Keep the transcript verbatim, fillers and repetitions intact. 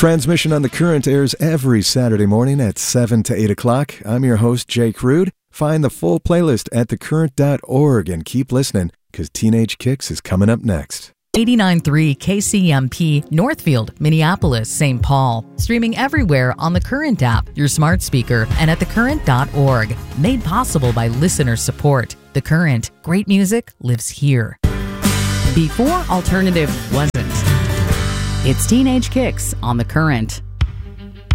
Transmission on the Current airs every Saturday morning at seven to eight o'clock. I'm your host, Jake Rude. Find the full playlist at the current dot org and keep listening, because Teenage Kicks is coming up next. eighty-nine point three K C M P, Northfield, Minneapolis, Saint Paul. Streaming everywhere on the Current app, your smart speaker, and at the current dot org. Made possible by listener support. The Current. Great music lives here. Before alternative wasn't. It's Teenage Kicks on the Current.